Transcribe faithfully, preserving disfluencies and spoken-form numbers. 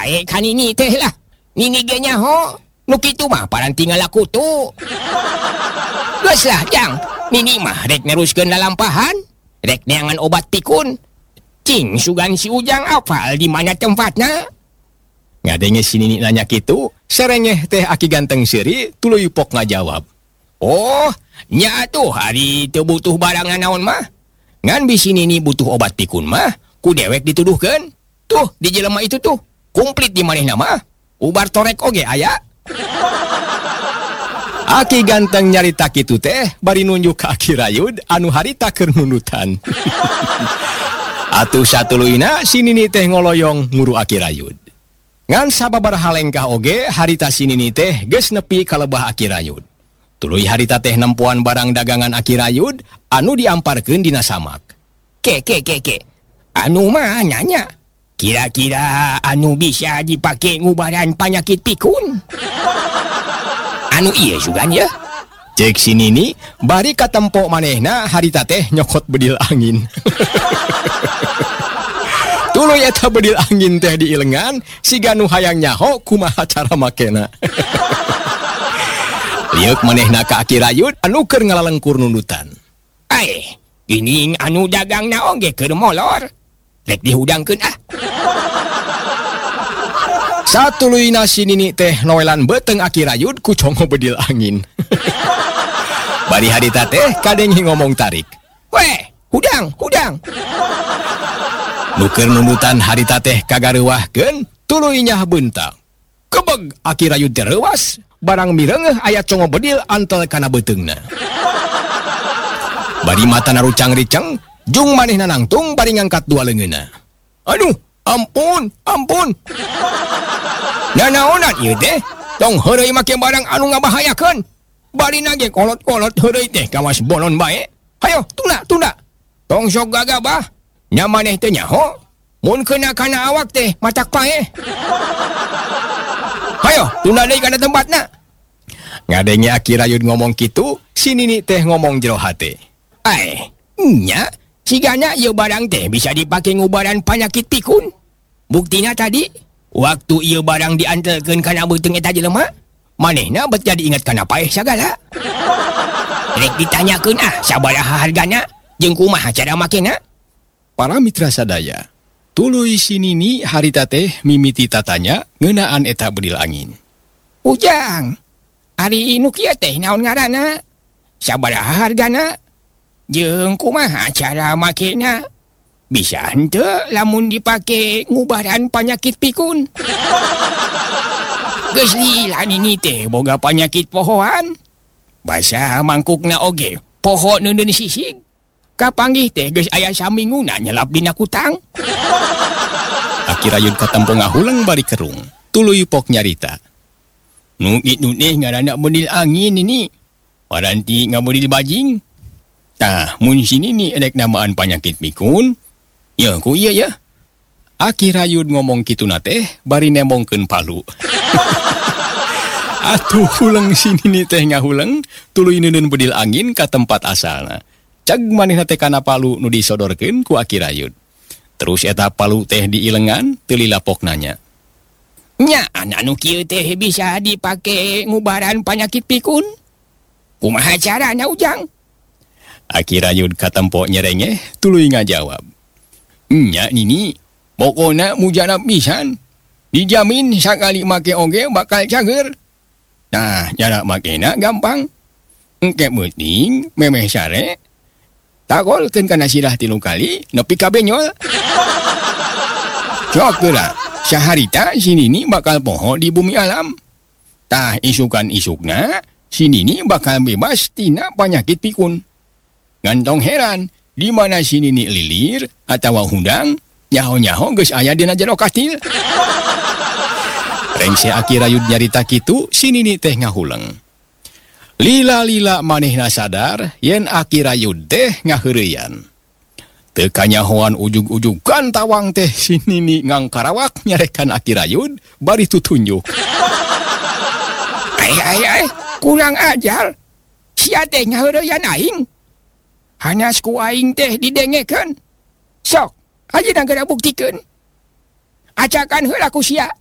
baik kan ini teh lah. Nini ge nyaho. Nu kitu mah paran tinggal aku tu. Geus lah jang. Nini mah rek neruskeun lalampahan. Rek neangan obat pikun. Cing sugan si Ujang apal di mana tempatna. Ngadenge si Nini nanya kitu, serengeh teh aki ganteng siri tuluy pok ngajawab. Oh, nya tuh hari teu butuh barang naon mah. Ngan bisi Nini butuh obat pikun mah, ku dewek dituduhkeun. Tuh, di jelema itu tuh, komplit di manehna mah. Ubar torek oge aya. Aki ganteng nyarita kitu teh bari nunjuk ka Aki Rayud anu harita keur nunutan. Atuh satuluyna si Nini teh ngoloyong nguru Aki Rayud. Ngan sababaraha lengkah oge harita si Nini teh geus nepi ka lebah Aki Rayud. Tuluy harita teh nempuan barang dagangan Aki Rayud anu diamparkeun dina samak. Ke ke ke ke. Anu mah nanya. Kira-kira anu bisa dipake ngubaran penyakit pikun. Anu iya juga ya. Cek si Nini bari katempo manehna harita teh nyokot bedil angin. Tuluy eta bedil angin teh diilengan siga nu hayang nyaho kumaha cara makena. Liuk manehna ka Aki Rayud anu keur ngalalengkur nunutan. Ai, geuning anu dagangna oge keur molor. Rek dihudangkeun ah. Satuluyna si Nini teh noelan beuteng Aki Rayud ku congo bedil angin. Bari harita teh kadeng ngomong tarik. Weh, hudang, hudang. Nuker nunutan harita teh kagareuwahkeun tuluy nya beuntak. Kebeg Aki Rayud teh reuwas, barang mireungeuh aya congo bedil antel kana beuteungna. Bari mata narucang riceng, jung manehna nangtung bari ngangkat dua leungeunna. Aduh, ampun, ampun. Nanaonan ieu teh? Tong heureuy make barang anu ngabahayakeun. Bari nage kolot-kolot heureuy teh kawas bolon bae. Hayo, tunda, tunda. Tong sok gagabah. Nya maneh teh nyaho. Mun keuna kana awak teh matak pae. Hayo, tunda deui kana tempatna. Ngadenge Aki Rayud ngomong kitu, si Nini teh ngomong jero hate. Ai, nya sigana ieu barang teh bisa dipake ngubaran penyakit pikun. Buktina tadi, waktu ieu barang diantelkeun kana beuteung eta jelema, manehna bet jadi ingat kana paeh sagala. Rek ditanyakeun ah sabaraha hargana jeung kumaha cara makena. Para mitra sadaya, tuluy si Nini harita teh mimiti tatanya ngeunaan eta bedil angin. Ujang, ari nu kieu teh naon ngaranna? Sabaraha hargana? Jeung kumaha cara makena? Bisa henteu lamun dipake ngubaran penyakit pikun? Geus lila Nini teh boga penyakit pohoan. Basa mangkukna oge poho neuneun sisig. Kapanggih teh geus aya saminguna nyelap dina kutang. Aki Rayud katempo ngahulang bari kerung. Tuluy pok nyarita. Nu itu teh ngaranna bedil angin ini. Paranti ngabedil bajing. Tah, mun sini ni rek namaan penyakit pikun. Ya, ku iya ya. Aki Rayud ngomong kituna teh bari nemongkeun palu. Atuh hulang sini ni teh ngahulang tuluy neuneun bedil angin ka tempat asalna. Cag manehna teh kana palu nu disodorkeun ku Aki Rayud. Terus eta palu teh diilengan teu lila pok nanya. Nya anu kieu teh bisa dipake ngubaran penyakit pikun? Kumaha carana Ujang? Aki Rayud katempo nyerengeh tuluy ngajawab. Nya Nini, pokona mujana pisan. Dijamin sakali make oge bakal cager. Nah, cara makena gampang. Engke beuting memeh sare. Tagolkeun kana sirah tilu kali nepi ka benyol. Sok geura, saharita si Nini bakal poho di bumi alam. Tah isukan-isukna si Nini bakal bebas tina penyakit pikun. Ngantong heran, di mana si Nini lilir atawa hudang, nyaho-nyaho geus aya dina jero kastil. Rengse Aki Rayud nyarita kitu, si Nini teh ngahulang. Lila-lila manehna sadar yen Aki Rayud teh ngaheureuyan. Teu kanyahoan ujug-ujugan tawang teh si Nini ngangkarawak nyarekan Aki Rayud bari tutunjuk. Ai ai ai, kurang ajar. Sia teh ngaheureuyan aing. Hanas ku aing teh didengekeun. Sok, ajeuna geura buktikeun. Acakan heula ku sia